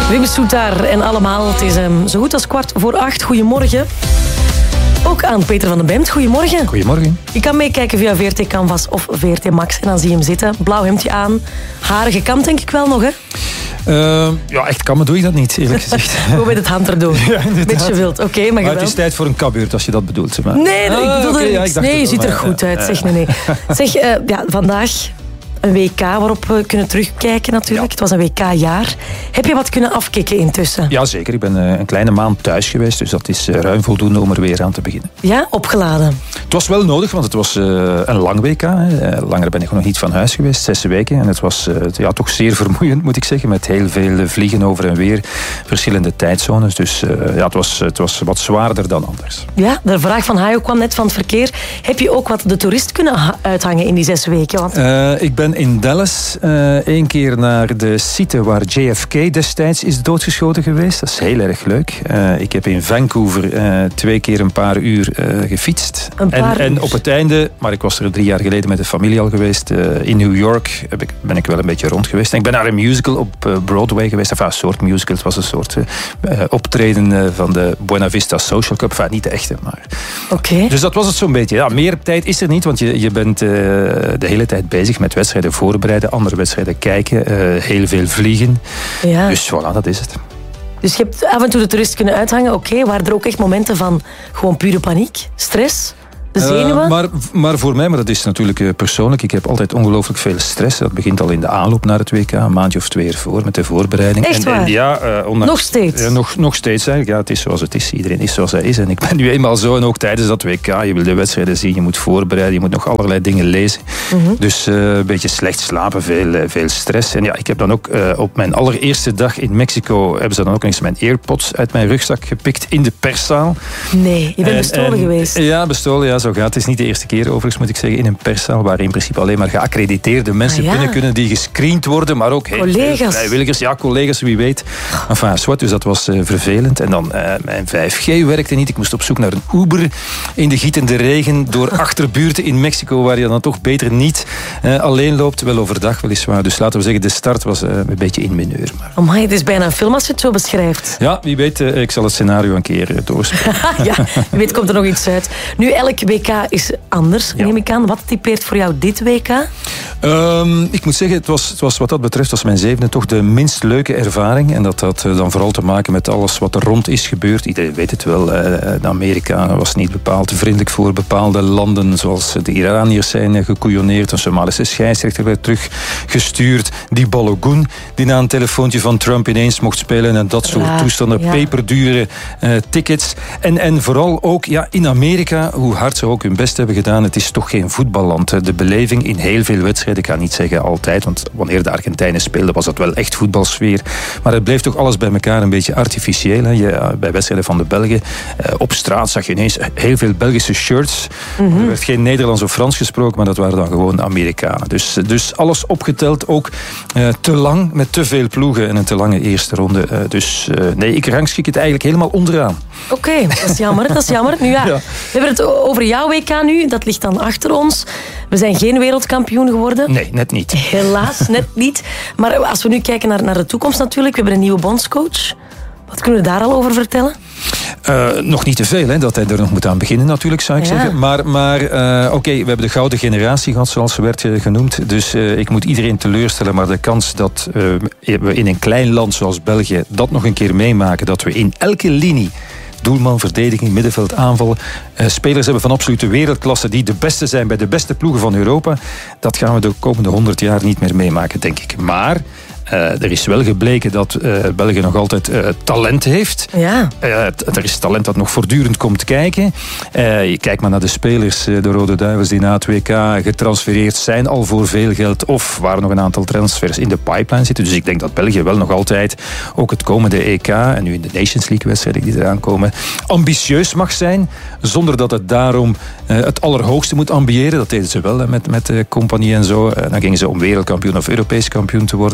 Wim Soetaar en allemaal. Het is zo goed als 7:15. Goedemorgen. Ook aan Peter van den Bemt. Goedemorgen. Goedemorgen. Je kan meekijken via VRT Canvas of VRT Max. En dan zie je hem zitten. Blauw hemdje aan. Haren gekamd denk ik wel nog, hè? Ja, echt kammen doe je dat niet, eerlijk gezegd. Gewoon met het hand erdoor. Ja, beetje wild. Oké, maar het is tijd voor een kapbeurt, als je dat bedoelt. Maar... Nee, ik bedoelde niks. Nee, je ziet er goed uit. Zeg, nee. Zeg, vandaag... Een WK waarop we kunnen terugkijken natuurlijk. Ja. Het was een WK-jaar. Heb je wat kunnen afkicken intussen? Ja, zeker. Ik ben een kleine maand thuis geweest. Dus dat is ruim voldoende om er weer aan te beginnen. Ja, opgeladen. Het was wel nodig, want het was een lang WK. Langer ben ik nog niet van huis geweest. 6 weken. En het was toch zeer vermoeiend, moet ik zeggen. Met heel veel vliegen over en weer. Verschillende tijdzones. Dus het was wat zwaarder dan anders. Ja, de vraag van Hajo kwam net van het verkeer. Heb je ook wat de toerist kunnen uithangen in die 6 weken? Want... Ik ben in Dallas 1 keer naar de site waar JFK destijds is doodgeschoten geweest. Dat is heel erg leuk. Ik heb in Vancouver 2 keer een paar uur gefietst. En op het einde, maar ik was er 3 jaar geleden met de familie al geweest, in New York ben ik wel een beetje rond geweest. En ik ben naar een musical op Broadway geweest. Enfin, een soort musical. Het was een soort optreden van de Buena Vista Social Club. Enfin, niet de echte, maar... Okay. Dus dat was het zo'n beetje. Ja, meer tijd is er niet, want je bent de hele tijd bezig met wedstrijden voorbereiden, andere wedstrijden kijken, heel veel vliegen. Ja. Dus voilà, dat is het. Dus je hebt af en toe de toerist kunnen uithangen. Oké, waren er ook echt momenten van gewoon pure paniek, stress? De zenuwen? Maar voor mij, maar dat is natuurlijk persoonlijk, ik heb altijd ongelooflijk veel stress. Dat begint al in de aanloop naar het WK, een maandje of 2 ervoor met de voorbereiding. Echt waar? Nog steeds? Nog steeds eigenlijk. Ja, het is zoals het is. Iedereen is zoals hij is. En ik ben nu eenmaal zo. En ook tijdens dat WK, je wil de wedstrijden zien, je moet voorbereiden, je moet nog allerlei dingen lezen. Mm-hmm. Dus een beetje slecht slapen, veel stress. En ja, ik heb dan ook op mijn allereerste dag in Mexico, hebben ze dan ook eens mijn AirPods uit mijn rugzak gepikt in de perszaal. Nee, je bent bestolen geweest. Ja, bestolen, ja. Zo gaat. Het is niet de eerste keer overigens, moet ik zeggen, in een perszaal waar in principe alleen maar geaccrediteerde mensen binnen kunnen die gescreend worden, maar ook collega's. Vrijwilligers, ja, collega's, wie weet. Enfin, zwart, dus dat was vervelend. En dan mijn 5G werkte niet. Ik moest op zoek naar een Uber in de gietende regen door achterbuurten in Mexico, waar je dan toch beter niet alleen loopt. Wel overdag weliswaar. Dus laten we zeggen, de start was een beetje in mineur. Maar... Amai, het is bijna een film als je het zo beschrijft. Ja, wie weet, ik zal het scenario een keer doorspelen. Ja, wie weet komt er nog iets uit. Nu, elk WK is anders, neem ik aan. Wat typeert voor jou dit WK? Ik moet zeggen, het was wat dat betreft, was mijn 7e toch de minst leuke ervaring. En dat had dan vooral te maken met alles wat er rond is gebeurd. Iedereen weet het wel. Amerika was niet bepaald vriendelijk voor bepaalde landen, zoals de Iraniërs zijn gekoeioneerd. Een Somalische scheidsrechter werd teruggestuurd. Die Balogun, die na een telefoontje van Trump ineens mocht spelen. En dat soort toestanden. Ja. Peperdure tickets. En vooral ook in Amerika, hoe hard ze ook hun best hebben gedaan. Het is toch geen voetballand. De beleving in heel veel wedstrijden, ik ga niet zeggen altijd, want wanneer de Argentijnen speelden was dat wel echt voetbalsfeer. Maar het bleef toch alles bij elkaar een beetje artificieel. Hè. Bij wedstrijden van de Belgen op straat zag je ineens heel veel Belgische shirts. Mm-hmm. Er werd geen Nederlands of Frans gesproken, maar dat waren dan gewoon Amerikanen. Dus alles opgeteld, ook te lang, met te veel ploegen en een te lange eerste ronde. Nee, ik rangschik het eigenlijk helemaal onderaan. Oké, dat is jammer. Nu we hebben het over jouw WK nu, dat ligt dan achter ons. We zijn geen wereldkampioen geworden. Nee, net niet. Helaas, net niet. Maar als we nu kijken naar de toekomst natuurlijk, we hebben een nieuwe bondscoach. Wat kunnen we daar al over vertellen? Nog niet te veel, hè, dat hij er nog moet aan beginnen natuurlijk, zou ik zeggen. Maar we hebben de gouden generatie gehad, zoals ze werd genoemd. Dus ik moet iedereen teleurstellen, maar de kans dat we in een klein land zoals België dat nog een keer meemaken, dat we in elke linie, doelman, verdediging, middenveld, aanvallen, spelers hebben van absolute wereldklasse die de beste zijn bij de beste ploegen van Europa, dat gaan we de komende 100 jaar niet meer meemaken, denk ik. Maar er is wel gebleken dat België nog altijd talent heeft. Ja. Er is talent dat nog voortdurend komt kijken. Je kijkt maar naar de spelers, de Rode Duivels die na het WK getransfereerd zijn, al voor veel geld, of waar nog een aantal transfers in de pipeline zitten. Dus ik denk dat België wel nog altijd, ook het komende EK, en nu in de Nations League wedstrijden die eraan komen, ambitieus mag zijn, zonder dat het daarom het allerhoogste moet ambiëren. Dat deden ze wel met de compagnie en zo. Dan gingen ze om wereldkampioen of Europees kampioen te worden.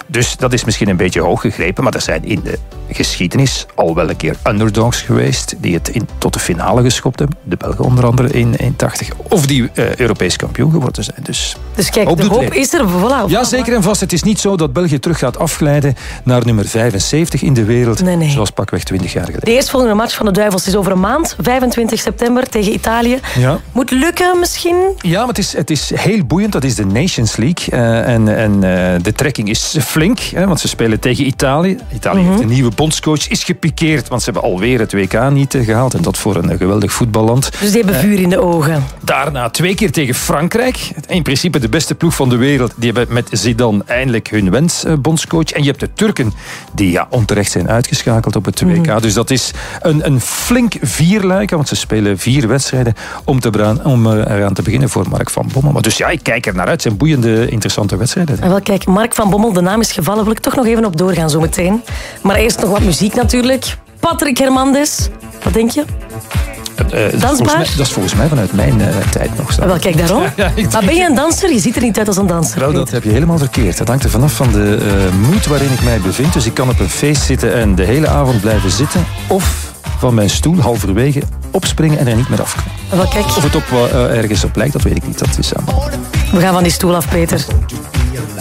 Dus dat is misschien een beetje hoog gegrepen, maar er zijn in de geschiedenis al wel een keer underdogs geweest die het tot de finale geschopt hebben. De Belgen onder andere in 1980. Of die Europees kampioen geworden zijn. Dus kijk, de hoop is er. Voilà, ja, zeker en vast. Het is niet zo dat België terug gaat afglijden naar nummer 75 in de wereld. Nee. Zoals pakweg 20 jaar geleden. De eerstvolgende match van de Duivels is over een maand. 25 september tegen Italië. Ja. Moet lukken misschien? Ja, maar het is heel boeiend. Dat is de Nations League. En de trekking is flink. Want ze spelen tegen Italië. Italië heeft een nieuwe bondscoach. Is gepikeerd, want ze hebben alweer het WK niet gehaald. En dat voor een geweldig voetballand. Dus die hebben vuur in de ogen. Daarna 2 keer tegen Frankrijk. In principe de beste ploeg van de wereld. Die hebben met Zidane eindelijk hun wens bondscoach. En je hebt de Turken die onterecht zijn uitgeschakeld op het WK. Dus dat is een flink vierluik. Want ze spelen 4 wedstrijden om eraan te beginnen voor Mark van Bommel. Maar dus ja, ik kijk er naar uit. Het zijn boeiende, interessante wedstrijden. En wel, kijk, Mark van Bommel, de naam is gevallen. Wil ik toch nog even op doorgaan zo meteen. Maar eerst nog wat muziek natuurlijk. Patrick Hernandez. Wat denk je? Dansbaar? Dat is volgens mij vanuit mijn tijd nog. Wel, kijk daarom. Maar ben je een danser? Je ziet er niet uit als een danser. Nou, dat heb je helemaal verkeerd. Dat hangt er vanaf van de moed waarin ik mij bevind. Dus ik kan op een feest zitten en de hele avond blijven zitten. Of van mijn stoel halverwege opspringen en er niet meer afkomen. Wel, kijk. Of het ergens op lijkt, dat weet ik niet. Dat is aan. We gaan van die stoel af, Peter.